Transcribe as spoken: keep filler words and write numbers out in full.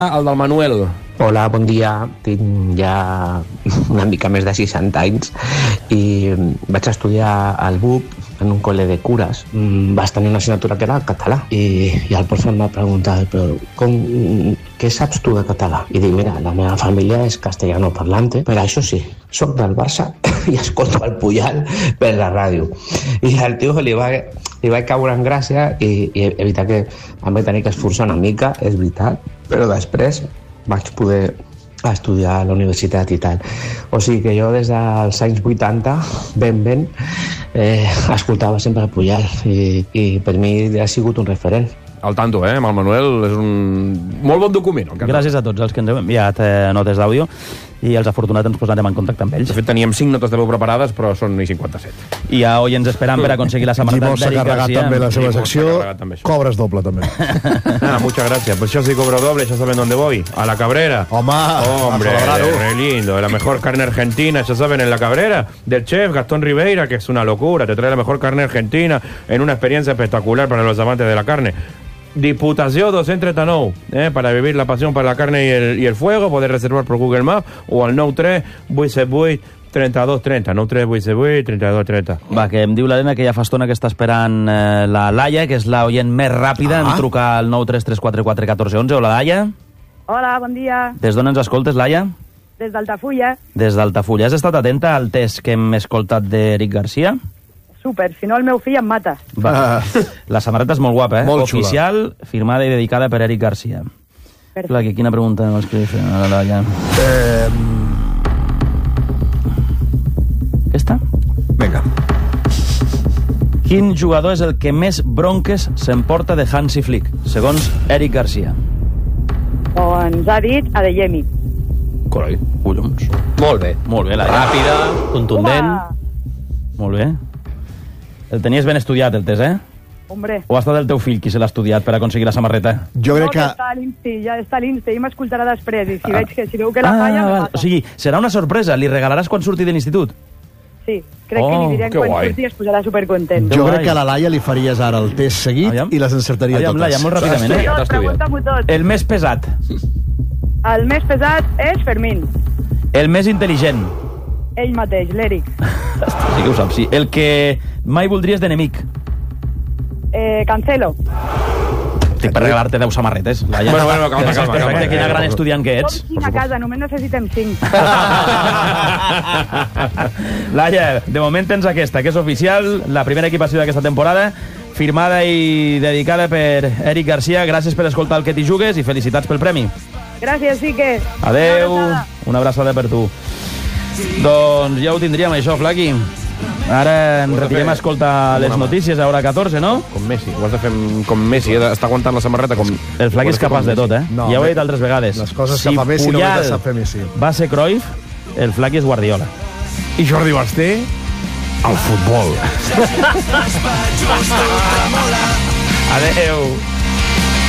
El del Manuel. Hola, bon dia. Tinc ja una mica més de seixanta anys i vaig estudiar al B U P en un col·le de cures. Vaig tenir una assignatura que era català i, i el professor m'ha preguntat però com, què saps tu de català? I dic, mira, la meva família és castellano parlante, però això sí, soc del Barça i escolto el Puyal per la ràdio. I al tio li va, li va caure en gràcia i, i evitar que em vaig tenir que esforçar una mica, és veritat, però després vaig poder estudiar a la universitat i tal. O sigui que jo des dels anys vuitanta, ben ben, eh, escoltava sempre el Puyal i, i per mi ha sigut un referent. Al tanto, eh, amb el Manuel, és un molt bon document. Gràcies a tots els que ens heu enviat eh, notes d'àudio i els afortunats ens posarem en contacte amb ells. De fet, teníem cinc notes de veu preparades, però són i cinquanta-set. I a hoy ens esperam per aconseguir la samarreta d'Eric Garcia. Gimos s'ha carregat també la seva secció. Cobres doble, també. Ah, muchas gracias. Pues yo sí cobro doble, ya saben dónde voy. A La Cabrera. Home, Hombre, re lindo. La mejor carne argentina, ya saben, en La Cabrera, del chef Gastón Ribeira, que es una locura. Te trae la mejor carne argentina en una experiencia espectacular para los amantes de la carne. Diputació dos cents trenta-nou, eh, para vivir la pasión para la carne y el, y el fuego. Poder reservar por Google Maps o al nou tres vuit set vuit trenta-dos trenta, nou tres vuit set vuit trenta-dos trenta. Va, que em diu l'Helena que ja fa estona que està esperant eh, la Laia, que és la oient més ràpida. Ah. Em truca al nou tres tres quatre quatre un quatre un u. Hola, Laia. Hola, bon dia. Des d'on ens escoltes, Laia? Des d'Altafulla. Des d'Altafulla. Has estat atenta al test que hem escoltat d'Eric Garcia? Super, si no el meu fill em mata. Va. La samarreta és molt guapa, eh? Molt oficial, xula. Firmada i dedicada per Eric Garcia. Clar, quina pregunta m'has escrit a la Laia? Eh... Aquesta? Vinga. Quin jugador és el que més bronques s'emporta de Hansi Flick, segons Eric Garcia? Doncs ha dit Adeyemi. Coroi, collons. Molt bé. Molt bé, Laia. Ràpida, contundent. Uah! Molt bé. El tenies ben estudiat, el test, eh? Hombre. O ha estat el teu fill qui se l'ha estudiat per aconseguir la samarreta? Jo crec no, que... està a l'Insti, ja està a l'Insti, i m'escoltarà després, i si veig que si veu que la ah, falla, me val. mata. O sigui, serà una sorpresa, li regalaràs quan surti de l'institut? Sí, crec Oh, que li direm que quan guai. surti i es posarà supercontent. Jo guai. crec que a la Laia li faries ara el test seguit Aviam. i les encertaria Aviam, totes. Laia, molt ràpidament, eh? Tot, pregunta-m'ho tot. El més pesat, El més pesat és Fermín, el més intel·ligent, ell mateix, l'Eric. sí que ho saps, sí. El que mai voldries d'enemic. Eh, Cancelo. Estic per regalar-te deu samarretes, Laia. Bueno, bueno, calma, calma, calma, Perfecte, quina calma. gran estudiant que ets. Som cinc a casa, només necessitem cinc. Laia, de moment tens aquesta, que és oficial, la primera equipació d'aquesta temporada, firmada i dedicada per Eric Garcia. Gràcies per escoltar el que t'hi jugues i felicitats pel premi. Gràcies, Sique. Adeu, Una abraçada. una abraçada per tu. Doncs ja ho tindríem, això, Flaqui. Ara ens retirem a escoltar les notícies a hora catorze, no? Com Messi, ho has de fer com Messi, eh? Està aguantant la samarreta com... El Flaqui és capaç de tot, eh? No, ja ho he bé, dit altres vegades. les coses que fa Messi només Puyal les sap fer Messi. va ser Cruyff, el Flaqui és Guardiola. I Jordi Basté, al futbol. Adeu.